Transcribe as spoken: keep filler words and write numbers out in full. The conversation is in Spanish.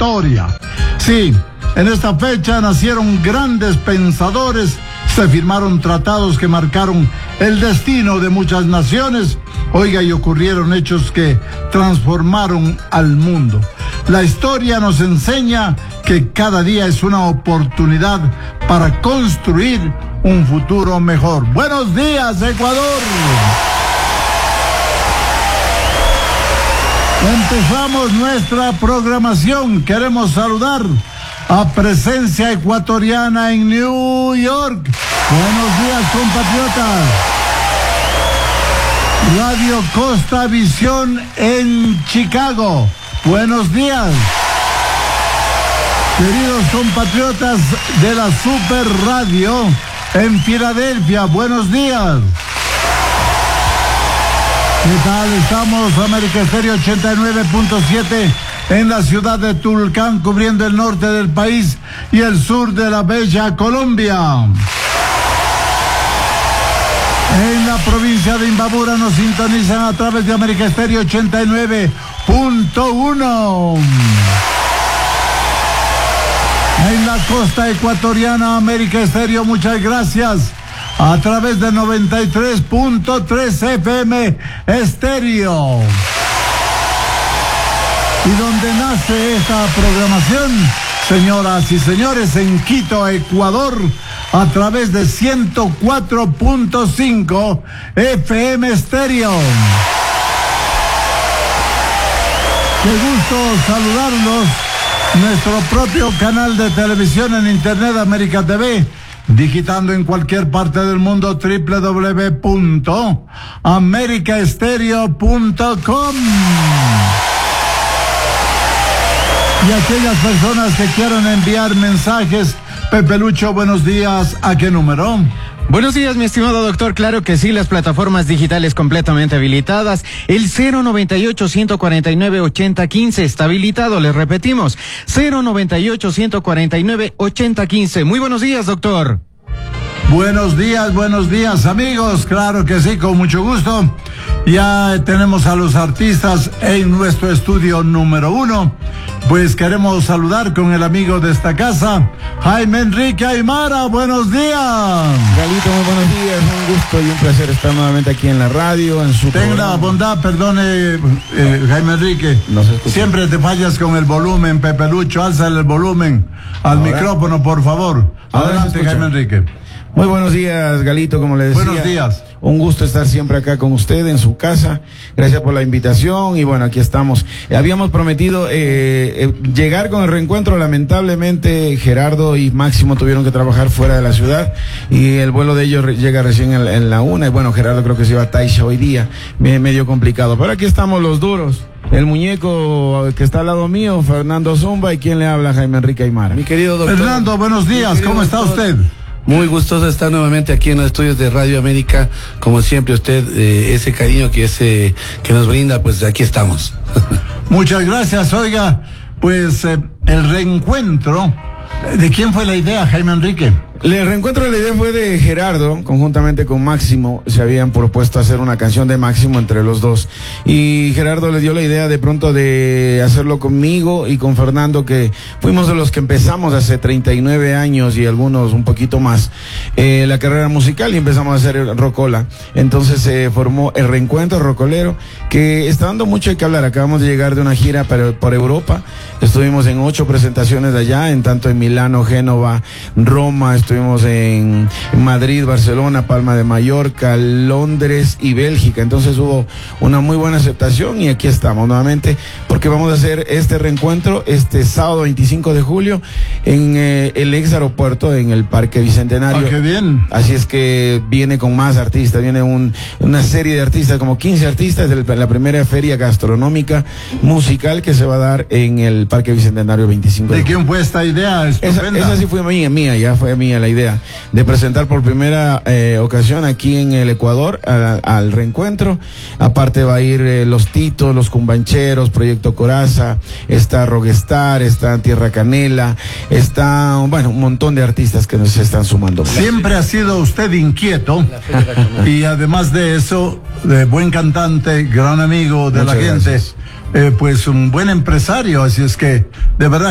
historia. Sí, en esta fecha nacieron grandes pensadores, se firmaron tratados que marcaron el destino de muchas naciones, oiga, y ocurrieron hechos que transformaron al mundo. La historia nos enseña que cada día es una oportunidad para construir un futuro mejor. Buenos días, Ecuador. Empezamos nuestra programación. Queremos saludar a Presencia Ecuatoriana en New York. Buenos días, compatriotas. Radio Costa Visión en Chicago. Buenos días. Queridos compatriotas de la Super Radio en Filadelfia, buenos días. ¿Qué tal? Estamos América Estéreo ochenta y nueve punto siete en la ciudad de Tulcán, cubriendo el norte del país y el sur de la bella Colombia. En la provincia de Imbabura nos sintonizan a través de América Estéreo ochenta y nueve punto uno. En la costa ecuatoriana, América Estéreo, muchas gracias. A través de noventa y tres punto tres F M Estéreo. Y donde nace esta programación, señoras y señores, en Quito, Ecuador, a través de ciento cuatro punto cinco F M Estéreo. Qué gusto saludarlos. Nuestro propio canal de televisión en internet, América T V, digitando en cualquier parte del mundo doble u doble u doble u punto america estéreo punto com. Y aquellas personas que quieran enviar mensajes, Pepe Lucho, buenos días, ¿a qué número? Buenos días, mi estimado doctor. Claro que sí, las plataformas digitales completamente habilitadas. El cero noventa y ocho, ciento cuarenta y nueve, ochenta quince está habilitado, les repetimos. cero noventa y ocho, ciento cuarenta y nueve, ochenta quince. Muy buenos días, doctor. Buenos días, buenos días, amigos. Claro que sí, con mucho gusto. Ya tenemos a los artistas en nuestro estudio número uno. Pues queremos saludar con el amigo de esta casa, Jaime Enrique Aymara. Buenos días. Galito, muy buenos días. Un gusto y un placer estar nuevamente aquí en la radio, en su Tenga la bondad, perdone, eh, Jaime Enrique. No se escucha. Siempre te fallas con el volumen, Pepe Lucho. Álzale el volumen al Ahora, micrófono, por favor. Adelante, Jaime Enrique. Muy buenos días, Galito, como le decía. Buenos días. Un gusto estar siempre acá con usted en su casa. Gracias por la invitación y bueno, aquí estamos. Eh, habíamos prometido eh, eh, llegar con el reencuentro. Lamentablemente Gerardo y Máximo tuvieron que trabajar fuera de la ciudad y el vuelo de ellos re llega recién en, en la una. Y bueno, Gerardo creo que se iba a Taisha hoy día, me, medio complicado. Pero aquí estamos los duros. El muñeco que está al lado mío, Fernando Zumba, y quien le habla, Jaime Enrique Aymara. Mi querido doctor. Fernando, buenos días. ¿Cómo está usted? Muy gustoso estar nuevamente aquí en los estudios de Radio América. Como siempre, usted, eh, ese cariño que, ese, que nos brinda, pues aquí estamos. Muchas gracias. Oiga, pues eh, el reencuentro, ¿de quién fue la idea, Jaime Enrique? El reencuentro de la idea fue de Gerardo, conjuntamente con Máximo. Se habían propuesto hacer una canción de Máximo entre los dos. Y Gerardo le dio la idea de pronto de hacerlo conmigo y con Fernando, que fuimos de los que empezamos hace treinta y nueve años y algunos un poquito más, eh, la carrera musical, y empezamos a hacer rocola. Entonces se eh, formó el reencuentro rocolero, que está dando mucho de qué hablar. Acabamos de llegar de una gira por, por Europa. Estuvimos en ocho presentaciones de allá, en tanto en Milano, Génova, Roma, estuvimos en Madrid, Barcelona, Palma de Mallorca, Londres y Bélgica. Entonces hubo una muy buena aceptación y aquí estamos nuevamente porque vamos a hacer este reencuentro este sábado veinticinco de julio en eh, el ex aeropuerto, en el Parque Bicentenario. Ah, qué bien. Así es que viene con más artistas, viene un, una serie de artistas, como quince artistas de la primera feria gastronómica musical que se va a dar en el Parque Bicentenario veinticinco. ¿De quién fue esta idea? Esa, esa sí fue mía, mía, ya fue mía la idea de presentar por primera eh, ocasión aquí en el Ecuador a, al reencuentro. Aparte va a ir eh, Los Titos, Los Cumbancheros, Proyecto Coraza, está Roguestar, está Tierra Canela, está, bueno, un montón de artistas que nos están sumando. Siempre ha sido usted inquieto y además de eso, de buen cantante, gran amigo de Muchas la gente, gracias. eh, pues un buen empresario, así es que de verdad